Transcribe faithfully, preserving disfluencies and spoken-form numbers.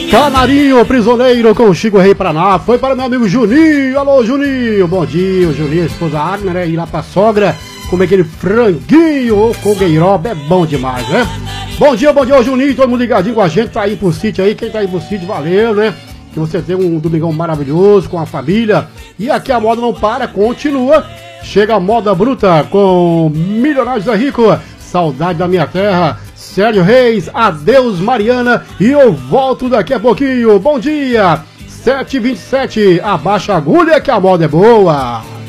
Canarinho, prisioneiro com o Chico Rei Paraná. Foi para meu amigo Juninho. Alô, Juninho. Bom dia, o Juninho, a esposa Agner, né? Ir lá pra sogra, comer aquele franguinho com gueiroba, é bom demais, né? Bom dia, bom dia, ô Juninho. Todo mundo ligadinho com a gente. Tá aí pro sítio aí. Quem tá aí pro sítio, valeu, né? Que você tenha um domingão maravilhoso com a família. E aqui a moda não para, continua. Chega a moda bruta com Milionários é Rico. Saudade da minha terra. Sérgio Reis, adeus Mariana, e eu volto daqui a pouquinho. Bom dia, sete e vinte e sete, abaixa a agulha que a moda é boa.